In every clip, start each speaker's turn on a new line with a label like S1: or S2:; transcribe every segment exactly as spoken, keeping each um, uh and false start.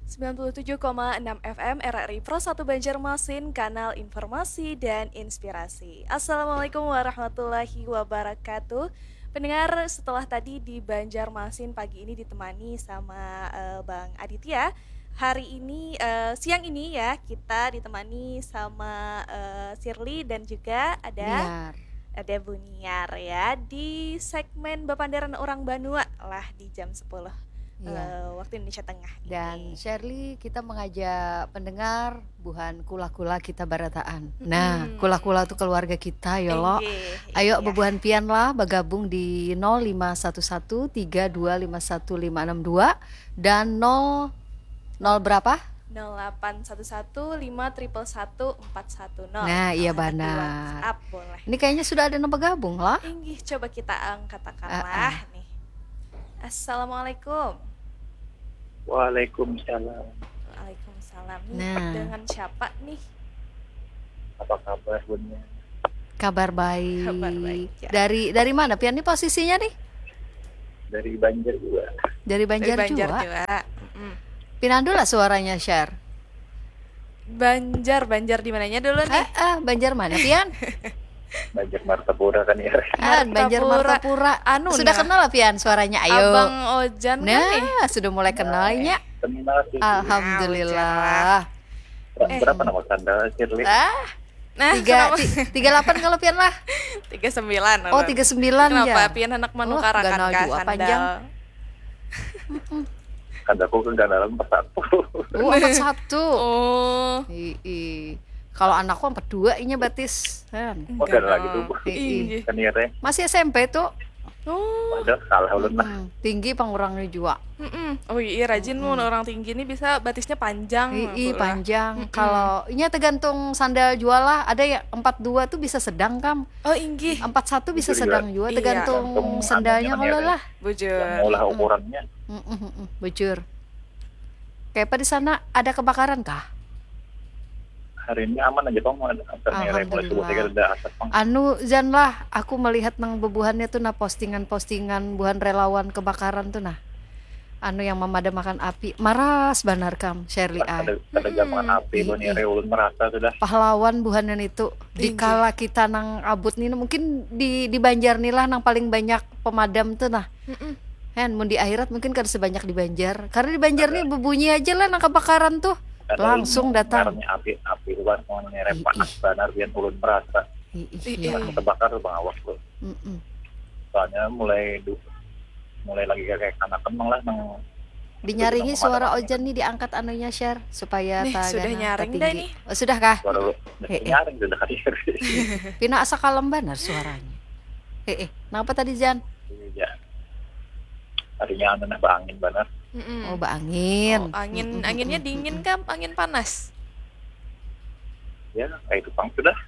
S1: sembilan puluh tujuh koma enam F M R R I Pro satu Banjarmasin, kanal informasi dan inspirasi. Assalamualaikum warahmatullahi wabarakatuh. Pendengar, setelah tadi di Banjarmasin pagi ini ditemani sama uh, Bang Aditya, hari ini uh, siang ini ya kita ditemani sama uh, Shirley dan juga ada
S2: Niar.
S1: ada Bu Niar ya di segmen Bapandaran Orang Banua lah di jam sepuluh.
S2: Iya.
S1: Uh, waktu Indonesia Tengah
S2: Dan
S1: ini.
S2: Shirley, kita mengajak pendengar buhan kula-kula kita barataan.
S1: Mm-mm.
S2: Nah, kula-kula itu keluarga kita ya lo.
S1: Enggih,
S2: Ayo
S1: iya.
S2: bebuhan pian lah bergabung di nol lima satu satu tiga dua lima satu lima enam dua dan nol nol berapa?
S1: nol delapan satu satu lima satu satu empat satu nol.
S2: Nah, iya
S1: Kalau di
S2: benar.
S1: WhatsApp boleh.
S2: Ini kayaknya sudah ada yang bergabung lah.
S1: Enggih, coba kita angkat-katakanlah
S2: Ah, ah.
S1: nih. Assalamualaikum.
S3: Waalaikumsalam.
S1: Waalaikumsalam. Nih,
S2: Nah.
S1: dengan siapa nih?
S3: Apa kabar Bunda?
S2: Kabar baik.
S1: Kabar baik, ya.
S2: Dari dari mana pian ini posisinya nih?
S3: Dari Banjar juga.
S2: Dari Banjar,
S1: Dari Banjar
S2: juga.
S1: juga. Mm-mm.
S2: Pinandu lah suaranya Share.
S1: Banjar, Banjar di mananya dulu nih?
S2: Ah, ah, Banjar mana pian?
S3: Banjar Martapura kan ya.
S2: Ah, Banjar
S1: Martapura.
S2: Martapura.
S1: Anu
S2: Sudah
S1: nah.
S2: kenal lah pian suaranya. Ayo.
S1: Abang Ojan kan nih?
S2: Nah, sudah mulai kenalnya.
S3: Kenal sih.
S2: Alhamdulillah.
S3: Ber-
S1: Eh.
S3: Berapa nama tanda Shirley?
S2: Ah,
S1: Nah,
S2: tiga
S1: kenapa?
S2: ti- tiga delapan kalau pian lah.
S1: tiga sembilan.
S2: Oh, tiga sembilan
S1: Kenapa
S2: ya.
S1: pian anak
S2: Oh,
S1: manukarakan
S2: ganal
S1: kah
S2: juga
S1: sandal?
S2: panjang.
S3: Kandaku ke dalam persatu.
S2: Oh, empat satu.
S1: Oh.
S2: Ii. Kalau anakku empat dua inya batis. Kan.
S3: Oh,
S1: Enggak
S3: ada lagi
S1: dong.
S3: tuh.
S1: Ih.
S3: Kan ya teh.
S2: Masih S M P tuh.
S1: Oh.
S3: Ada kalah ulun lah.
S2: Hmm, tinggi pengurangnya juga.
S1: Mm-mm. Oh iya, rajin mau orang tinggi ini bisa batisnya panjang.
S2: Ii,
S1: pula.
S2: panjang.
S1: Mm-mm.
S2: Kalau inya tergantung sandal jual lah. Ada yang empat dua tuh bisa sedang kam.
S1: Oh inggih,
S2: Empat satu bisa
S3: Itu juga.
S2: sedang juga
S1: Iya.
S2: tergantung
S3: Tergantung
S2: sandalnya
S3: anunya
S2: kalau
S3: kan ya,
S2: lah.
S3: Yang
S1: bujur.
S3: maulah ukurannya.
S2: Mm, mm, mm, mm. Bujur. Kayak apa di sana ada kebakaran kah?
S3: Hari ini aman aja Bang. Ternyata mulai subuh saya ada asap Bang.
S2: Anu Jan lah, aku melihat nang bebuhannya tuh nah postingan-postingan buhan relawan kebakaran tuh nah. Anu yang memadamkan api, maras banar kam Shirley A.
S3: Ada ada gamangan api
S2: Ih,
S3: Bang
S2: ih.
S3: ya ulun merasa sudah.
S2: Pahlawan buhanan itu
S1: Tinggi.
S2: dikala kita nang abut nih mungkin di di Banjar nih lah nang paling banyak pemadam tuh nah.
S1: Mm-mm.
S2: Kan mun di akhirat mungkin kada sebanyak di Banjar. Karena di Banjar nih berbunyi aja lah nang kebakaran tuh.
S3: Ada
S2: Langsung
S3: ulun
S2: datang.
S3: ngarepnya api api luar mau nyerep
S2: Ih,
S3: panas banar biar ulun merasa.
S2: Ih, ih,
S1: Ih,
S2: iya.
S1: ih.
S3: Pas kebakar Bang awas Bang.
S2: Mm-mm.
S3: Soalnya mulai du, mulai lagi kayak anak kemang lah nang
S2: Dinyaringi
S3: Itu
S2: suara
S3: pemadam.
S2: Ojan nih diangkat anunya share supaya
S1: Nih,
S2: tak
S1: sudah
S2: gana,
S1: nyaring
S2: tak
S1: dah
S2: tinggi.
S1: nih.
S2: Oh, sudah kah?
S3: suara lu
S2: Eh, eh.
S3: nyaring sudah hadir.
S2: Pina asa kalem banar suaranya. Eh eh, kenapa tadi Jan?
S3: Ya. Harinya anu nah angin banar.
S1: Mm-mm.
S2: Oh, ba angin.
S1: Oh, angin
S2: Mm, mm,
S1: anginnya
S2: mm,
S1: dingin
S2: mm,
S1: kan, angin panas.
S3: Ya, kayak itu Bang sudah.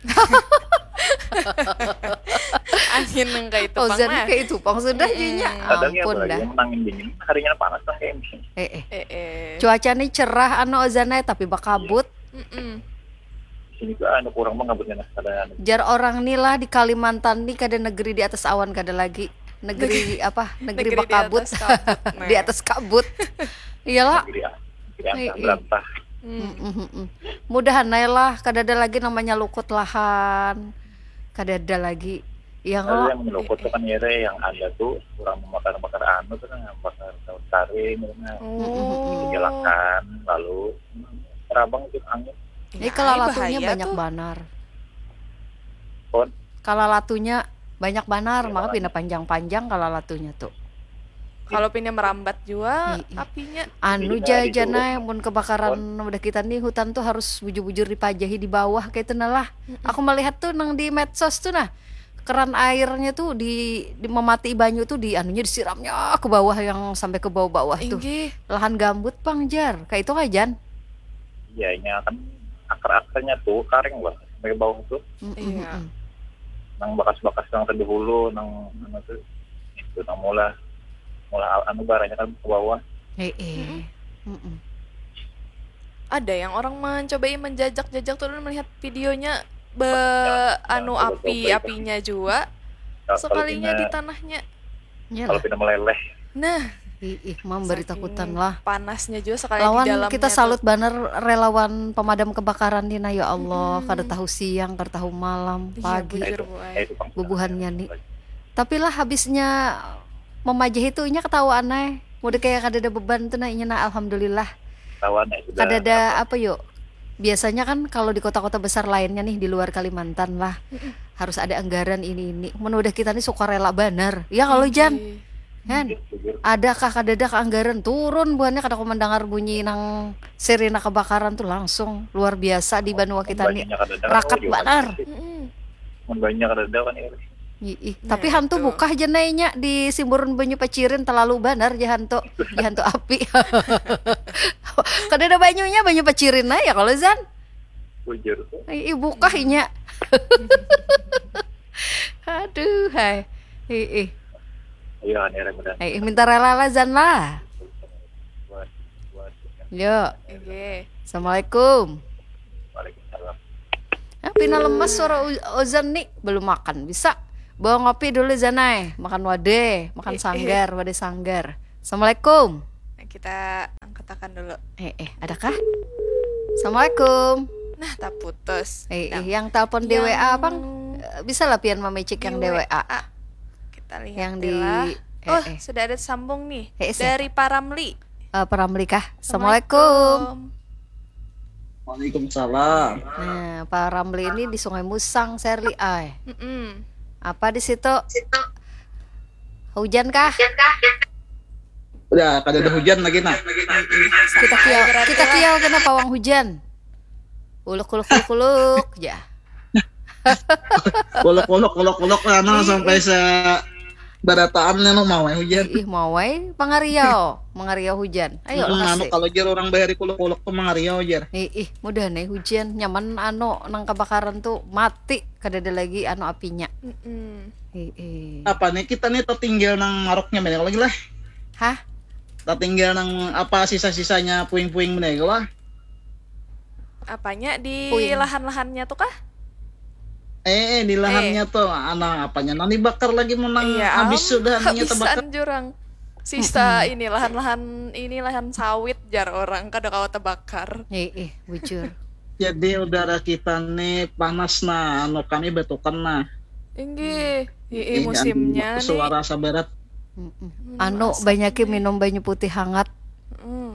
S1: Angin yang kayak itu
S2: Oh,
S1: pang
S2: Jan
S1: mah.
S2: kayak itu pang sudah
S1: Mm-mm.
S2: jinya.
S3: Kadangnya
S2: Ampun
S3: apalagi
S2: dah.
S3: yang angin dingin harinya panas kan kayak ini.
S2: Eh eh.
S1: Eh, eh.
S2: Cuaca nih cerah anu Ozana tapi bakabut.
S1: Mm-mm.
S3: Di sini juga anu kurang mengabutnya nah ada anu.
S2: Jar orang nih lah di Kalimantan nih kada negeri di atas awan kada lagi. Negeri apa? Negeri,
S1: Negeri di
S2: bakabut.
S1: atas kabut. Nah.
S2: Di atas kabut. Iyalah.
S3: Negeri negeri
S2: Ih,
S3: angka
S2: ih.
S3: berantah.
S1: Mm.
S2: Mm, mm, mm, mm. Mudahan aja lah kada ada lagi namanya lukut lahan. Kada ada lagi. Yang
S3: Lalu
S2: lo
S3: yang melukut tuh kan ya Re, yang ada tuh kurang membakar-bakar anu tuh kan bakar daun saring gitu nah.
S1: Oh.
S3: Dinyalakan lalu terabang itu angin.
S2: ini
S1: Ya,
S2: kalau
S1: bahaya
S2: latunya banyak
S1: tuh.
S2: banar.
S3: Pon.
S2: Kalau latunya banyak banar,
S3: Iya,
S2: maka
S3: makanya.
S2: pindah panjang-panjang kalau latunya tuh.
S1: Kalau pinnya merambat juga
S2: Ih, ih.
S1: apinya.
S2: Anu
S3: Iya,
S2: jajana mun kebakaran udah kita nih hutan tuh harus bujur-bujur dipajahi di bawah kayak itu nah lah. Aku melihat tuh nang di medsos tuh nah keran airnya tuh di, di memati banyu tuh di anunya disiramnya ke bawah yang sampai ke bawah-bawah tuh.
S1: Inggih.
S2: Lahan gambut Bang Jar. Kayak itu kajan.
S3: Iya, nya kan akar-akarnya tuh karing lah sampai ke bawah tuh.
S2: Mm, mm,
S1: Iya.
S2: mm.
S3: Nang bekas-bekas yang tadi hulu nang anu tuh itu nang mula mula anu baranya kan ke bawah.
S2: Eh, eh. Mm, mm.
S1: Ada yang orang mencobai menjajak-jajak tuh melihat videonya be
S3: Jangan-
S1: anu
S3: jangan
S1: api
S3: coba-coba.
S1: apinya juga
S3: Kalau
S1: sekalinya di
S3: pindah-
S1: tanahnya.
S2: Iyalah.
S3: kalau pindah meleleh
S1: Nah,
S2: Ih, memberi
S1: Saking
S2: takutan lah.
S1: Panasnya juga sekali di
S2: Lawan
S1: dalamnya
S2: kita
S1: tuh.
S2: salut baner relawan pemadam kebakaran Dina, ya Allah,
S1: Mm-mm.
S2: kada tahu siang, kada tahu malam,
S1: Iya,
S2: pagi,
S1: bujur,
S3: itu,
S1: Bu Ai.
S3: eh, itu panggilan.
S2: bubuhannya nih. Tapi lah habisnya memajah itu inya ketawa aneh. Udah kayak kada ada beban tuh nah inya nah, alhamdulillah.
S3: Tawan ya sudah.
S2: Kada ada apa yuk. Biasanya kan kalau di kota-kota besar lainnya nih di luar Kalimantan lah harus ada anggaran ini ini. Mun udah kita nih suka rela banar. Ya kalau Jan,
S1: Ih,
S2: kan
S3: Jujur,
S2: adakah kadadak anggaran turun buahnya kada aku mendengar bunyi nang sirena kebakaran tuh langsung luar biasa di Banua kita nih
S3: banyak ada
S2: rakat
S3: oh,
S2: banar.
S1: mm-mm.
S3: Mun banyak ada kan ya.
S2: Ih, ih.
S1: Nah,
S2: Tapi hantu
S1: itu.
S2: bukah jenainya di Simburun Banyu Pacirin terlalu banar jahanto jahanto api. Kada ada banyunya Banyu Pacirin nah ya kalau Zan.
S3: Bujur.
S2: Ih, ih, bukah inya. Aduh, hai. Ih, ih.
S3: Iya, ini remedan.
S2: Hai, minta rela lah Zan lah.
S3: Buat buat
S2: Yo,
S1: Oke.
S2: Assalamualaikum.
S3: Waalaikumsalam.
S2: Ah, Pina lemas suara U- Ozan nih belum makan bisa bawa ngopi dulu Zanai makan wade makan sanggar wade sanggar. Assalamualaikum.
S1: Nah, kita angkat-angkat dulu.
S2: Eh eh adakah? Assalamualaikum.
S1: Nah, tak putus.
S2: Eh,
S1: Nah,
S2: eh yang telepon di
S1: yang
S2: W A bang Eh, bisa lah pian mamecik yang
S1: di
S2: di W A
S1: Kita lihat
S2: yang di
S1: lah.
S2: eh,
S1: Oh,
S2: eh.
S1: sudah ada sambung nih
S2: Eh, siapa?
S1: dari Paramli.
S2: Eh, Paramli kah? Assalamualaikum.
S4: Waalaikumsalam.
S2: Nah, Pak Ramli ini di Sungai Musang, Serli Ai.
S1: Mm-mm.
S2: Apa di situ? Hujan kah?
S4: Udah kada ada hujan lagi nah.
S2: Kita kiau, kita kiau kena pawang hujan. Uluk uluk uluk uluk, ya.
S4: Kolok kolok kolok kolok ana sampai sa barataannya no mau eh, hujan.
S2: Ih mau wae pangariau, mangariau hujan. Ayo
S4: Hmm,
S2: lah
S4: anu
S2: kasih.
S4: kalau jar orang bayari kolok kolok tuh mangariau jar.
S2: Ih, ih mudah nih hujan nyaman anu nang kebakaran tuh mati kada ada lagi anu apinya.
S1: Mm-mm.
S2: Ih, ih.
S4: Apa nih kita nih tertinggal nang maroknya meneh lagi lah.
S2: Hah?
S4: Tertinggal nang apa sisa-sisanya puing-puing meneh lah.
S1: Apanya di
S2: Puing.
S1: lahan-lahannya tuh kah?
S4: Eh, eh di lahannya tuh anak apanya nang dibakar lagi menang
S1: Iya,
S4: habis
S1: am,
S4: sudah nih terbakar.
S1: habisan jurang. Sisa ini lahan-lahan ini lahan sawit jar orang kada kawa terbakar.
S2: Ih, ih bujur.
S4: Jadi udara kita nih panas nah anu kami betukan nah.
S1: Inggi,
S4: Ih,
S1: ii musimnya
S4: anu,
S1: nih.
S4: suara sabarat.
S2: Mm-mm. Anu banyakin minum banyu putih hangat.
S1: Mm.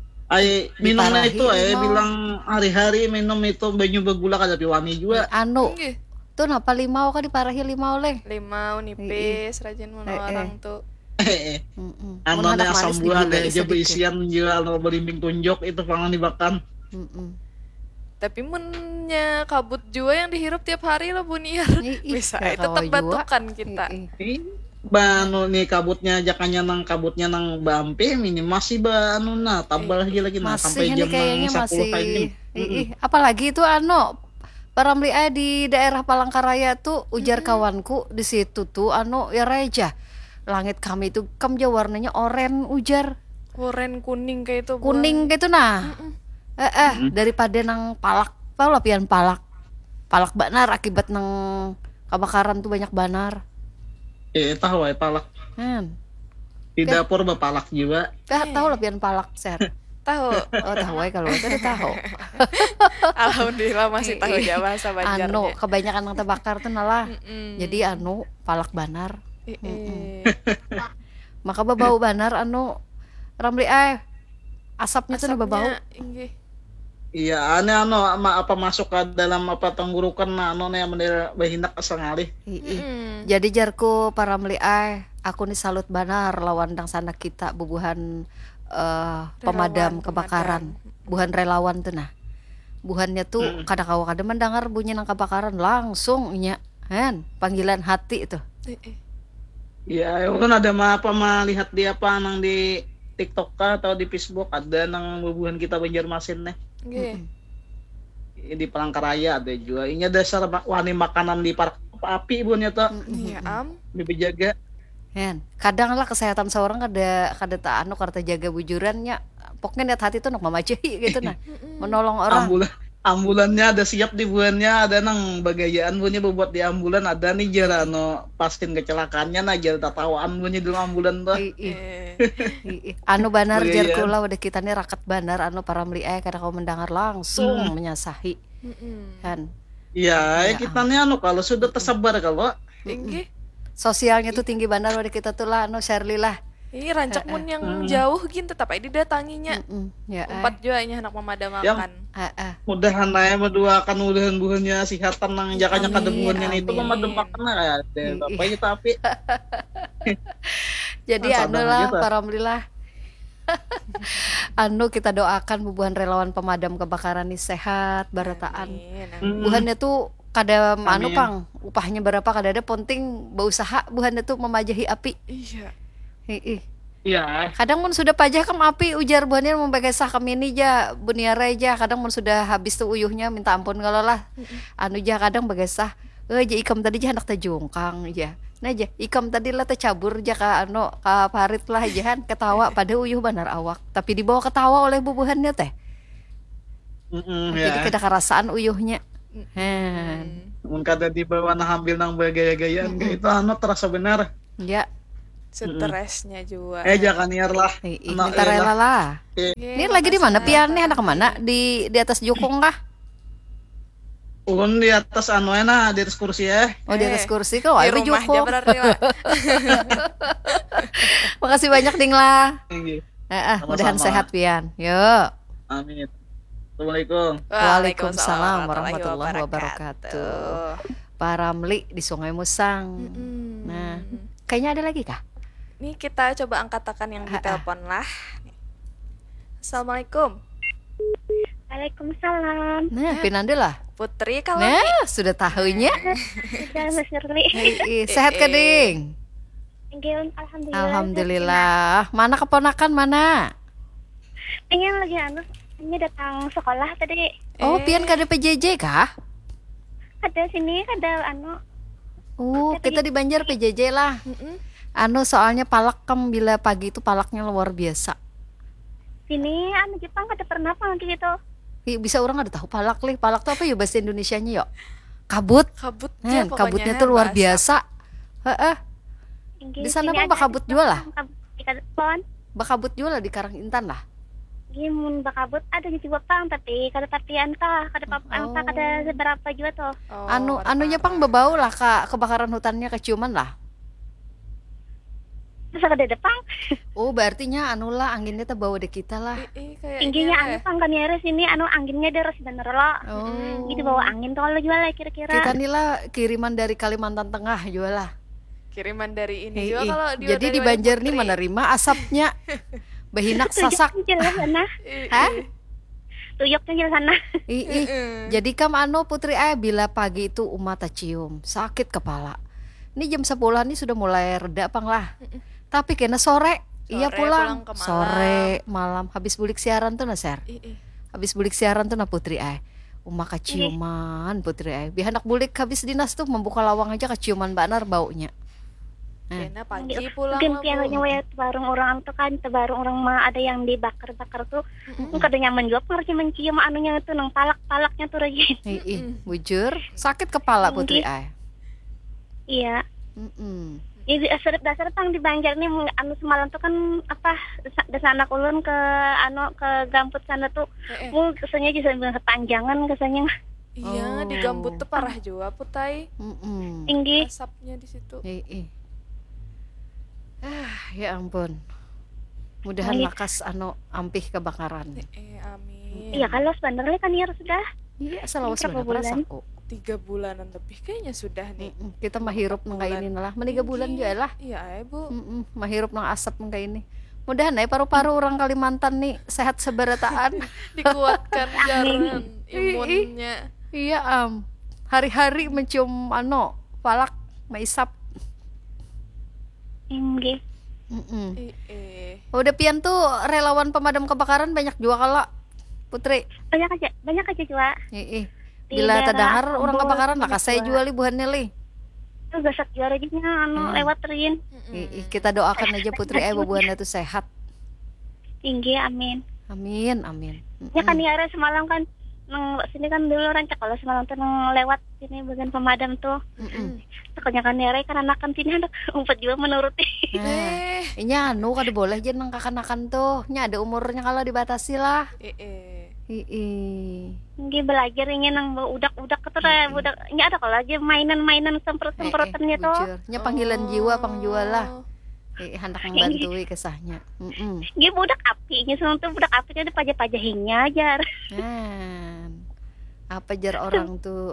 S4: Ay minumnya
S2: Diparahi,
S4: itu ay
S2: mau.
S4: bilang hari-hari minum itu banyu bergula kada piwani juga.
S2: Anu
S1: Inggi,
S2: tuh napa limau kan diparahi limau leh.
S1: limau nipis rajin mun
S2: Eh, eh.
S1: orang tuh.
S4: Eh, eh.
S2: Mm-mm.
S4: Anu
S2: Mun
S4: nih
S2: hendak
S4: asam
S2: manis
S4: buah
S2: digulai
S4: ada aja
S2: sedikit.
S4: berisian juga anu berimbing tunjuk itu pangan dibakan.
S2: Mm-mm.
S1: Tapi munnya kabut juga yang dihirup tiap hari lah Buniar.
S2: Ih, ih,
S1: Bisa
S2: kayak
S1: itu
S2: kawa
S1: tetap
S2: jua.
S1: batukan kita.
S2: Ih, ih.
S4: Ih, banu nih kabutnya jakannya nang kabutnya nang bampe minim masih banu nah tambah lagi lagi nah
S2: Masih
S4: sampai
S2: ini
S4: jam
S2: kayaknya
S4: nang
S2: masih.
S4: sepuluh pagi.
S2: Ih, ih. Apalagi itu anu Paramli ay di daerah Palangkaraya tuh ujar kawanku di situ tuh anu ya reja. Langit kami itu kam ja warnanya oren ujar
S1: Oren kuning kayak itu. Bu.
S2: kuning gitu nah. Eh eh
S4: Mm-mm.
S2: daripada nang palak, tau lah pian palak. Palak banar akibat nang kebakaran tuh banyak banar.
S4: Eh tahu ay palak
S2: Kan.
S4: di dapur bapalak juga.
S2: Kah tahu lah pian palak sehat.
S1: Tahu.
S2: Oh tahu ay kalau ada tahu.
S1: Alhamdulillah masih tahu ya bahasa Banjarnya.
S2: Anu kebanyakan nang terbakar tuh nalah.
S1: Mm-mm.
S2: Jadi anu palak banar.
S1: Ih, ih.
S2: Maka bau banar anu Ramli ay asapnya tuh
S1: Asapnya,
S2: bau.
S1: inggi.
S4: Iya aneh anu ama apa masuk ke dalam apa tenggorokan nah anu nih menir bahindak asangali.
S1: Mm-mm.
S2: Jadi jarku para Ramli ay aku nih salut banar lawan dang sana kita bubuhan eh, pemadam
S1: Relawan,
S2: kebakaran. Buhan relawan tuh nah. Buhannya tuh
S4: Mm.
S2: kada kawa kada mendengar bunyi nang kebakaran langsung nya kan panggilan hati itu.
S1: Ih, ih.
S4: Iya, kan ada mah apa mah lihat di apa nang di TikTok kah atau di Facebook ada nang bubuhan kita Banjarmasin nih.
S1: Inggi.
S4: Di Palangkaraya ada juga. Ini dasar ma- wani makanan di park api bunya tuh
S1: Iya am.
S4: dibejaga.
S2: Kan kadang lah kesehatan seorang kada kada tak anu karena jaga bujurannya pokoknya niat hati tuh nak mamajahi gitu nah menolong orang.
S4: Ambulan ambulannya ada siap di buannya, ada nang bagayaan buannya buat di ambulan, ada nih jara no pastiin kecelakaannya nah jara tatawaan buannya di ambulan tuh.
S2: Ih, ih,
S1: Eh,
S2: ih, ih. Anu banar jar
S4: Bagayaan.
S2: kula udah kita nih rakat banar anu para meli eh kada kau mendengar langsung
S4: Hmm.
S2: menyasahi
S1: mm-mm.
S2: kan.
S4: Iya,
S2: Ya,
S4: kita nih anu kalau sudah tersebar kalau
S1: Inggih.
S2: Sosialnya tuh tinggi banar udah kita tuh lah anu Shirley lah.
S1: Ih, rancak mun yang
S4: Hmm.
S1: jauh gin tetap aja didatanginya.
S2: Mm-mm. Ya, eh.
S1: Empat juga nya anak pemadam
S4: Ya.
S1: makan.
S2: Ah, ah.
S4: mudahan aja mendoakan mudahan buahnya sihatan nang jakanya
S1: Amin,
S4: kada buahnya itu
S2: amin.
S4: memadam makan lah ya.
S2: Ih,
S4: Apa ya tapi
S2: Jadi
S4: Masa
S2: anu
S4: bang
S2: lah
S4: gitu?
S2: para melilah. Anu kita doakan bubuhan relawan pemadam kebakaran nih sehat barataan.
S1: Amin, amin.
S4: Hmm.
S2: Buhannya tuh kada anu
S4: Amin.
S2: pang upahnya berapa kada ada penting berusaha buhannya tuh memajahi api.
S1: Iya.
S2: Ih, ih.
S4: iya.
S2: Kadang mun sudah pajah kam api ujar buhannya membagesah kami ini ja buniara ja kadang mun sudah habis tuh uyuhnya minta ampun kalau lah. Anu ja kadang bagesah eh ja ikam tadi ja anak tajungkang ja. Nah ja ikam tadi lah tercabur ja ka anu ka parit lah jahan ketawa pada uyuh banar awak tapi dibawa ketawa oleh bubuhannya teh.
S4: Mm-mm,
S2: Jadi
S4: ya.
S2: kada kerasaan uyuhnya. Han.
S4: Mun kada dibawa nah ambil nang bagaya-gayaan kayak itu anu terasa benar.
S2: Ya,
S1: Stresnya juga.
S4: Eh jangan niar lah.
S2: ih, ih,
S4: Anak
S2: minta
S4: ya
S2: rela
S4: lah.
S2: lah.
S1: Oke,
S2: Ini lagi di mana?
S1: makasih.
S2: Pian nih anak kemana? Di di atas jukung kah?
S4: Ulun di atas anu enak di atas kursi ya.
S2: Oh di atas
S1: Eh,
S2: kursi kau
S1: Di
S2: ayo
S1: rumah aja
S2: jukung.
S1: berarti lah.
S2: Makasih banyak Ding lah.
S4: Tinggi.
S2: Eh, eh,
S4: Sama-sama.
S2: mudahan sehat Pian. Yuk.
S4: Amin. Assalamualaikum.
S2: Waalaikumsalam warahmatullahi wabarakatuh. Para meli di Sungai Musang.
S1: Mm-mm.
S2: Nah, kayaknya ada lagi kah?
S1: Nih kita coba angkat-akan yang di
S2: Ha-ha.
S1: telepon lah. Assalamualaikum.
S5: Waalaikumsalam.
S2: Nah, Pinande lah.
S1: Putri kalau
S2: Nah, sudah tahunya.
S5: Sudah Mas Shirley.
S2: Ih, sehat ke Ding?
S5: Enggak, alhamdulillah.
S2: Alhamdulillah. Mana keponakan mana?
S5: Ini lagi anu, ini datang sekolah tadi.
S2: Oh,
S1: Eh.
S2: Pian kada P J J kah?
S5: Ada sini, ada anu.
S2: Oh, kita di Banjar P J J lah.
S1: Mm-mm.
S2: Anu soalnya palak kam bila pagi itu palaknya luar biasa.
S5: Sini anu Jepang kada pernah pang gitu.
S2: Ih, bisa orang ada tahu palak lih. Palak tuh apa ya bahasa Indonesianya yuk? Kabut.
S1: Kabut
S2: Nah,
S1: ya pokoknya,
S2: kabutnya tuh luar
S1: bahasa.
S2: biasa. Heeh,
S5: Inggih,
S2: Di sana
S5: sini
S2: mah
S5: ada
S2: bakabut
S5: Jepang,
S2: jual lah?
S5: kabut di Kadepon.
S2: bakabut juga lah di Karang Intan lah.
S5: Inggih mun bakabut ada di Jepang tapi kada tapian kah, kada pap
S2: Oh.
S5: angka kada seberapa juga tuh.
S1: Oh,
S2: anu
S1: ada
S2: anunya pang
S1: parah.
S2: bebau lah kak kebakaran hutannya keciuman lah.
S5: Terus ada Jepang.
S2: Oh berarti nya anu lah anginnya tuh bawa dek kita lah.
S1: Ih, ih, kayaknya
S5: Tingginya
S1: lah
S5: anu
S1: ya.
S5: pang kan sini anu anginnya deres bener lo.
S2: Oh.
S5: Gitu bawa angin tuh kalau jual kira-kira.
S2: Kita nih lah kiriman dari Kalimantan Tengah juga lah.
S1: Kiriman dari ini
S2: Ih,
S1: juga
S2: ih.
S1: kalau dia
S2: Jadi
S1: dari
S2: di
S1: Wayang
S2: Banjar nih
S1: Putri.
S2: menerima asapnya. Behinak sasak.
S5: Tuyuknya jelas sana.
S1: Ih,
S2: Hah?
S1: ih.
S5: Tuyuknya jelas sana.
S2: Ih, ih.
S1: Mm-mm.
S2: Jadi kam anu putri eh bila pagi itu umat cium sakit kepala. Ini jam sepuluh nih sudah mulai reda pang lah. Tapi kena sore, iya
S1: Sore,
S2: pulang.
S1: pulang ke malam.
S2: Sore malam habis bulik siaran tuh nah ser.
S1: Ih, ih.
S2: Habis bulik siaran tuh nah putri eh. Uma keciuman putri eh. Biar anak bulik habis dinas tuh membuka lawang aja keciuman banar baunya. Nah.
S1: Kena pagi pulang
S5: Mungkin
S1: lah, Bu.
S5: pianonya waya bareng orang tuh kan bareng orang mah ada yang dibakar-bakar tuh. Mungkin kada nyaman juga harus mencium anunya itu nang palak-palaknya tuh lagi.
S2: Ih, ih, bujur sakit kepala putri eh.
S5: Iya.
S2: Mm-mm.
S5: Ini dasar dasar tang di Banjar nih mung- anu semalam tuh kan apa desa, desa anak ulun ke anu ke Gamput sana tuh.
S1: Eh, eh.
S5: Mung kesannya jadi bilang kepanjangan kesannya
S1: Iya, di
S2: Oh.
S1: gambut tuh parah juga putai.
S2: Mm-mm.
S5: tinggi.
S1: Asapnya di situ.
S2: Ih, ih. Ah, ya ampun. Mudahan
S5: Baik.
S2: lakas anu ampih kebakaran.
S1: Eh, eh, amin.
S5: Iya kalau sebenarnya kan ya sudah.
S2: Iya, selalu
S5: Berapa
S2: sebenarnya
S5: bulan?
S2: perasaku.
S1: Tiga bulanan lebih kayaknya sudah nih.
S2: Mm-mm. Kita mahirup nang
S1: Bulan.
S2: ini lah. Meniga bulan juga lah.
S1: Iya, eh, Bu.
S2: Mm-mm. Mahirup nang asap nang ini. Mudahan ya paru-paru orang Kalimantan nih sehat seberataan.
S1: Dikuatkan jaran
S2: Ih, ih.
S1: imunnya.
S2: Iya am. Hari-hari mencium ano palak maisap.
S5: Tinggi.
S2: Mm-mm.
S1: Eh, eh.
S2: Udah pian tuh relawan pemadam kebakaran banyak juga kalau Putri.
S5: Banyak aja, banyak aja juga.
S2: Ih, ih.
S5: Di
S2: Bila
S5: daerah
S2: terdengar orang
S5: Ombol
S2: kebakaran lah
S5: banyak
S2: saya
S5: juga.
S2: jual libuhannya li.
S5: Itu gasak juara juga anu
S2: Hmm.
S5: lewat rin.
S1: Mm-mm.
S2: Ih, ih, kita doakan aja Putri eh bubuhannya tuh sehat.
S5: Tinggi amin.
S2: Amin, amin.
S5: Ya kan
S2: Mm-mm.
S5: Yara semalam kan nang sini kan dulu rancak kalau semalam tuh nang lewat sini bagian pemadam tuh.
S2: Mm-mm.
S5: Takutnya kan nere kan anak kan sini anak umpet juga menuruti.
S2: Nah,
S1: Eh,
S2: ini anu kada boleh aja nang kakanak-kanakan tuh. Nya ada umurnya kalau dibatasi lah.
S1: eh, eh.
S2: Ii.
S5: Nggih belajar ingin nang udak-udak itu teh budak. Nya ada kalau aja mainan-mainan semprot-semprotannya tuh.
S2: bujur. Nya panggilan jiwa pangjual lah.
S1: Oh.
S2: Eh, hendak membantui kesahnya. Mm-mm.
S5: Nggih budak api, nggih semua tuh budak api ada pajah-pajahinya aja.
S2: Nah, apa jar orang tuh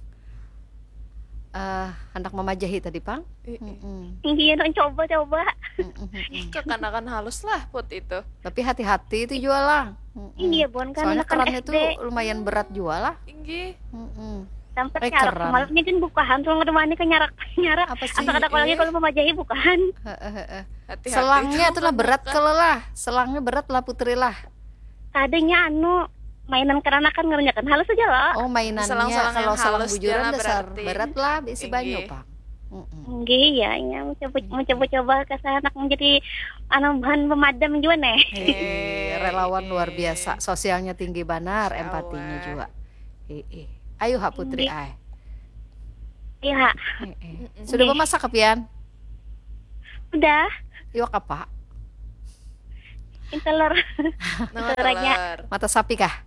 S2: eh hendak memajahi tadi, Pang?
S1: Eh, eh.
S2: Mm-mm.
S5: Nggih dong coba-coba.
S2: Mm-mm.
S1: Kekanakan halus lah put itu.
S2: Tapi hati-hati itu jual lah. Mm-mm.
S5: Iya bon kan
S2: Soalnya
S5: anak kan
S2: kerannya
S5: S D.
S2: tuh lumayan berat jual lah.
S1: Tinggi.
S2: Mm-mm.
S5: Sampai
S2: Eh,
S5: nyarak
S2: keran.
S5: semalamnya kan bukahan tuh ngademani ke nyarak nyarak.
S2: Apa sih?
S5: Apa kata kalau lagi
S1: Eh.
S5: kalau memajahi bukahan.
S2: Heeh, heeh.
S1: Hati-hati.
S2: Selangnya
S1: tuh
S2: tuh lah berat
S1: bukan.
S2: kalau lah. Selangnya berat lah putri lah.
S5: Tadinya anu mainan keranakan ngerenyakan halus aja lah.
S2: Oh mainannya
S1: Selang-selang
S2: kalau
S1: yang
S2: selang
S1: halus
S2: bujuran
S1: dia lah
S2: dasar
S1: berarti.
S2: berat lah bisi
S1: Tinggi.
S2: banyak Pak. Mm-mm.
S5: Nggih ya, ya mau coba mau coba-coba ke sana menjadi anu bahan pemadam juga nih.
S2: Eh, relawan
S1: eh.
S2: luar biasa, sosialnya tinggi banar,
S1: Masya
S2: empatinya
S1: Allah.
S2: juga. Eh, eh. Ayo Hak Putri ay.
S5: Iya,
S2: Eh, eh.
S1: Mm-mm.
S2: Sudah
S5: Nggih.
S2: memasak kepian?
S5: udah.
S2: Iwak apa?
S5: Telur
S1: Nama
S5: Telurnya.
S1: telur.
S2: Mata sapi kah?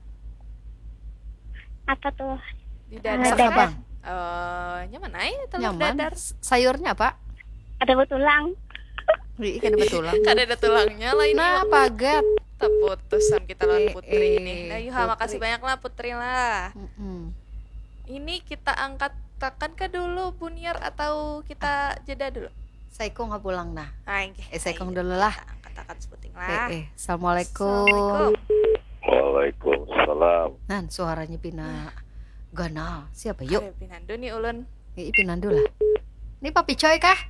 S5: apa tuh?
S1: Di
S5: Ah,
S1: dadar.
S5: dadar.
S2: Bang.
S1: Oh, nyaman aja telur
S2: Nyaman.
S1: dadar.
S2: S- Sayurnya apa?
S5: Ada betulang.
S2: Wih, kan betulan.
S1: Kan ada tulangnya lah ini.
S2: Nah, pagat.
S1: Terputusan kita lawan
S2: Eh,
S1: Putri
S2: eh,
S1: ini. Nah, Yuha,
S2: Putri.
S1: makasih banyak lah Putri lah.
S2: Mm-mm.
S1: Ini kita angkat takan ke dulu Buniar atau kita jeda dulu?
S2: Saiko nggak pulang nah.
S1: Ah, nggih.
S2: Eh, saya kong
S1: Ayo,
S2: dulu lah.
S1: kita angkat takan sebuting
S2: Eh,
S1: lah.
S2: eh. Assalamualaikum.
S1: Assalamualaikum.
S3: Waalaikumsalam.
S2: Nan suaranya pina ganal. Siapa yuk?
S1: Ada Pinandu nih ulun.
S2: Eh, Pinandu lah. Ini Papi Coy kah?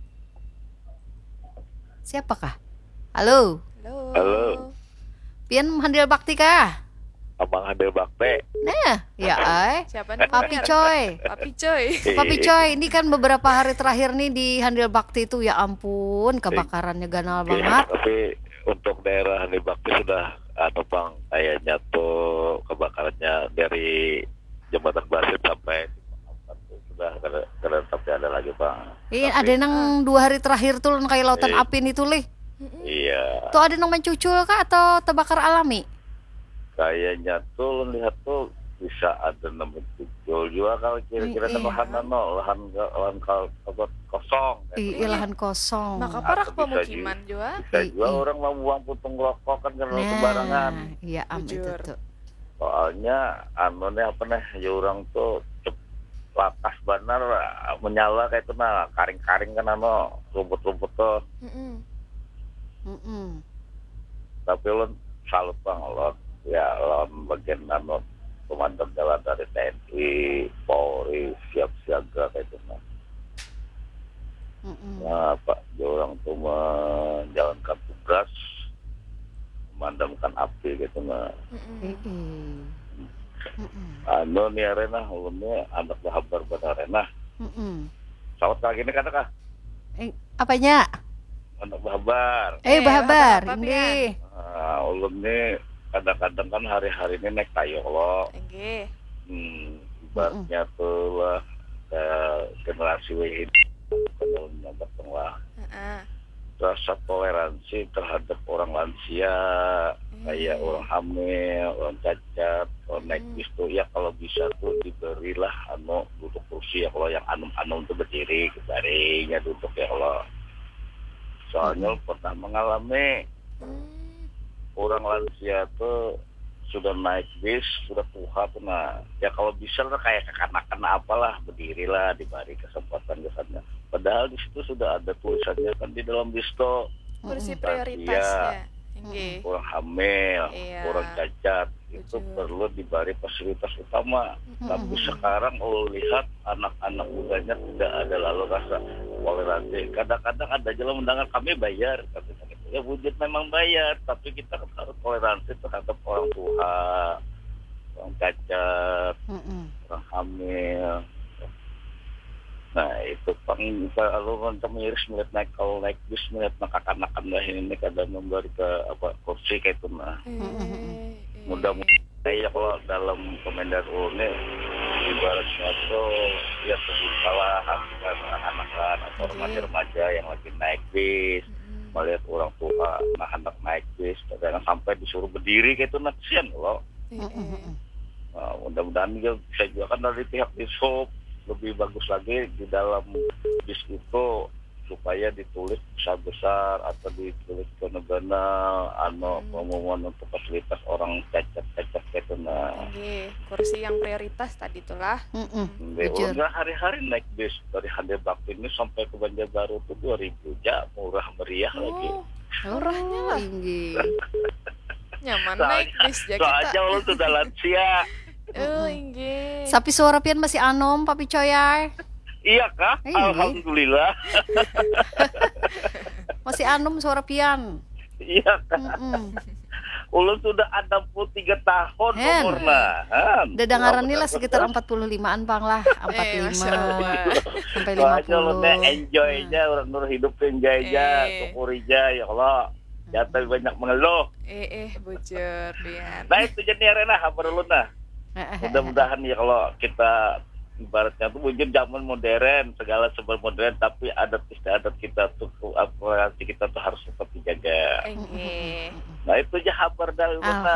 S2: Siapa kah? Halo.
S1: Halo.
S3: Halo.
S2: Pian handil bakti kah?
S3: Abang Handel Bakte.
S2: Nah, ya ay.
S1: Siapa nih?
S2: Papi
S1: Buniar?
S2: Coy.
S1: Papi Coy.
S2: Papi Coy, ini kan beberapa hari terakhir nih di Handil Bakti itu ya ampun kebakarannya ganal
S3: Iya,
S2: banget.
S3: tapi untuk daerah Handel Bakti sudah atau bang kayaknya tuh kebakarannya dari jembatan Basit sampai sudah kada kada tapi ada lagi bang.
S2: Iya,
S3: Tapi-
S2: ada nang dua hari terakhir tuh kayak lautan
S3: Eh.
S2: apin itu lih.
S3: Iya,
S2: Tuh ada nang mencucul kah atau terbakar alami?
S3: kayaknya tuh lihat tuh bisa ada namanya tujuh juga kalau kira-kira
S2: Eh,
S3: kan
S2: eh.
S3: lahan ano, lahan lahan kal- apa, kosong.
S2: Iya, lahan kosong.
S1: Maka
S3: Atau
S1: parak
S3: bisa
S1: pemukiman juga.
S3: Bisa
S2: Eh,
S3: juga
S2: eh.
S3: orang mau buang putung rokok kan karena sembarangan.
S2: Nah, iya am itu
S1: Jujur.
S2: tuh.
S3: Soalnya anu nih apa nih ya orang tuh cep- lakas banar ah, menyala kayak itu nah karing-karing kan anu rumput-rumput tuh.
S1: Mm-mm.
S2: Mm-mm.
S3: Tapi lo salut bang lo ya lo bagian anu pemadam jalan dari T N I, Polri siap siaga kayak itu nah.
S2: Mm-mm.
S3: Nah pak ya orang tuh menjalankan tugas memadamkan api gitu nah.
S1: Mm-mm.
S2: Eh, eh. Mm-mm.
S3: Anu nih arena ulunnya anak bahabar pada arena.
S2: Mm-mm.
S3: Sawat kali ini kata kah?
S2: Eh, apanya?
S3: Anak bahabar.
S2: Eh,
S1: Eh,
S2: bahabar,
S1: bahabar,
S2: ini.
S3: Nah, ulun nih kadang-kadang kan hari-hari ini naik tayo lo.
S1: Nggih.
S3: Hmm, ibaratnya tuh lah eh, generasi W ini ulun datang lah.
S1: Heeh.
S3: Rasa toleransi terhadap orang lansia, kayak
S1: Hmm.
S3: orang hamil, orang cacat, orang naik
S1: Hmm.
S3: bis tuh ya kalau bisa tuh diberilah anu duduk kursi ya kalau yang anum-anum tuh berdiri kebarinya duduk ya kalau soalnya pernah mengalami
S1: Hmm.
S3: orang lansia tuh sudah naik bis sudah tua tuh nah ya kalau bisa lah kayak kekanakan apalah berdirilah diberi kesempatan kesannya padahal di situ sudah ada tulisannya kan di dalam bis tuh
S1: Kursi
S2: Mm-mm.
S1: prioritasnya. Nggih.
S3: orang hamil,
S1: Iya.
S3: orang cacat itu
S1: Setuju.
S3: perlu diberi fasilitas utama. Tapi
S2: Mm-mm.
S3: sekarang lo lihat anak-anak mudanya tidak ada lalu rasa toleransi. Kadang-kadang ada jalan undangan kami bayar, katanya gitu. Ya wujud memang bayar, tapi kita harus toleransi terhadap orang tua, orang cacat,
S2: Mm-mm.
S3: orang hamil. Nah itu pang kalau kita miris melihat naik kalau naik bis melihat anak-anak lah ini kadang memberi ke apa kursi kayak itu nah
S1: Eh, eh.
S3: mudah-mudahan kayak kalau dalam komentar ulne ibaratnya tuh ya salah anak-anak atau remaja-remaja yang lagi naik bis melihat orang tua nah hendak naik bis kadang sampai disuruh berdiri kayak itu nasian loh. Nah, mudah-mudahan juga bisa juga kan dari pihak dishub lebih bagus lagi di dalam bis itu supaya ditulis besar-besar atau ditulis benar-benar anu
S1: Hmm.
S3: pengumuman untuk fasilitas orang cacat-cacat gitu nah.
S1: Oke, kursi yang prioritas tadi itulah.
S2: Mm-mm.
S3: Be,
S2: Bujur.
S3: udah hari-hari naik bis dari Handebakti ini sampai ke Banjarbaru tuh dua ribu ja murah meriah lagi.
S1: Oh, murahnya lah.
S2: Tinggi.
S1: Nyaman
S3: Soalnya-
S1: naik bis ya
S3: Soalnya
S1: kita.
S3: lo sudah lansia.
S1: Oh, inggih.
S2: Sapi suara pian masih anom, papi coyar.
S3: Iya kah?
S2: Iya.
S3: Alhamdulillah.
S2: Masih anom suara pian.
S3: Iya kah?
S2: Mm-mm.
S3: Ulun sudah enam puluh tiga tahun
S2: Hen.
S3: umurna. Han.
S2: Dedangaran lah sekitar empat puluh limaan pang lah, empat
S1: Eh,
S2: puluh
S1: Masya
S2: lima
S1: Allah.
S2: sampai lima
S3: Soalnya lo
S2: puluh.
S3: teh enjoy aja, orang nur hidup enjoy aja,
S1: Eh.
S3: syukuri aja ya Allah. Jangan terlalu banyak mengeluh.
S1: Eh, eh, bujur, Rian.
S3: Nah itu jadi Arena kabar ulun nah. Mudah-mudahan ya kalau kita ibaratnya tuh wujud zaman modern segala serba modern tapi adat istiadat kita tuh apa kita tuh harus tetap dijaga.
S1: Oke.
S3: Nah itu aja kabar dari ulun nah.